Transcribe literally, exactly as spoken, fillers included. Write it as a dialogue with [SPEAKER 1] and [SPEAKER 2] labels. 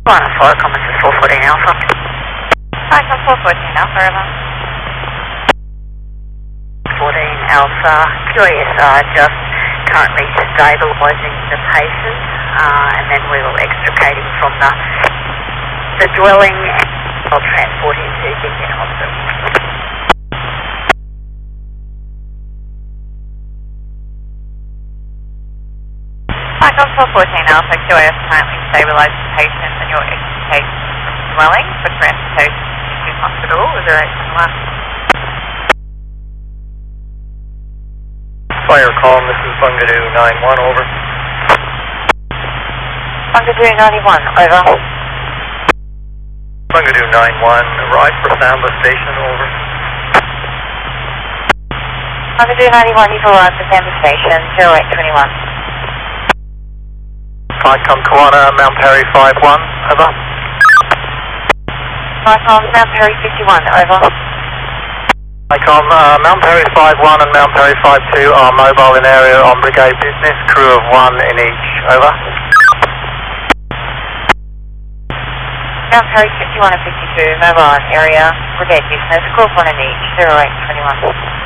[SPEAKER 1] One and four, comments is four fourteen Alpha.
[SPEAKER 2] Hi, from four fourteen Alpha, over.
[SPEAKER 1] fourteen Alpha, Q A S R just currently stabilising the patient, uh, and then we will extricate him from the, the dwelling and we'll transport him to Binghamton Hospital.
[SPEAKER 2] Hi, from four fourteen Alpha, Q A S currently stabilising the patient and your extrication from the dwelling for transportation to Binghamton Hospital, zero eight one one.
[SPEAKER 3] Fire call, this is Bungadoo nine one, over.
[SPEAKER 2] Bungadoo ninety-one, over.
[SPEAKER 3] Bungadoo nine one, arrive for Samba Station, over.
[SPEAKER 2] Bungadoo ninety-one, you've arrived at Samba Station, zero eight two one.
[SPEAKER 3] Icon Kawana, Mount Perry five one, over.
[SPEAKER 2] Icon Mount Perry fifty-one, over.
[SPEAKER 3] Icon, uh, Mount Perry five one and Mount Perry five two are mobile in area on brigade business, crew of one in each, over.
[SPEAKER 2] Mount Perry fifty-one and fifty-two, mobile in area, brigade business, crew of one in each, zero eight two one.